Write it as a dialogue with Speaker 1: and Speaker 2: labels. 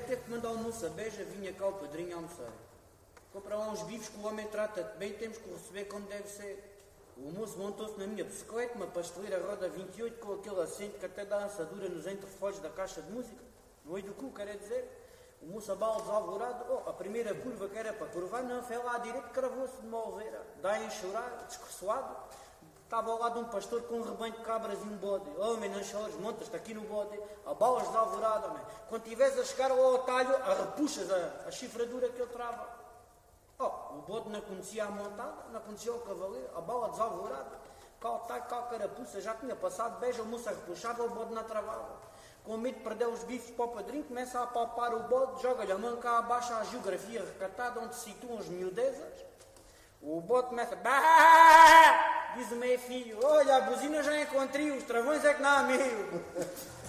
Speaker 1: mulher teve que mandar o moço a beija, vinha cá o padrinho almoçar. Comprar lá uns bifes que o homem trata-te bem, temos que o receber como deve ser. O moço montou-se na minha bicicleta, uma pasteleira roda 28 com aquele assento que até dá assadura nos entrefolhos da caixa de música. No olho do cu, quer dizer. O moço abala desalvorado, a primeira curva que era para curvar, não, foi lá à direita, cravou-se de uma ovelha. Dá a chorar, descursoado. Estava ao lado de um pastor com um rebanho de cabras e um bode. Homem, não chores, montas-te aqui no bode. Abalas desalvorado, homem. Quando estiveres a chegar ao atalho, arrepuxas a chifradura que ele trava. O bode não conhecia a montada, não conhecia o cavaleiro, a bala desalvorada. Cá o talho, cá a carapuça, já tinha passado beija, o moço arrepuxava, o bode não travava. Com medo de perder os bifes para o padrinho, começa a apalpar o bode, joga-lhe a mão cá abaixo à geografia recatada, onde se situam as miudezas. O bode começa, bah! Diz o meio filho, olha, a buzina já encontrei, os travões é que não há meio.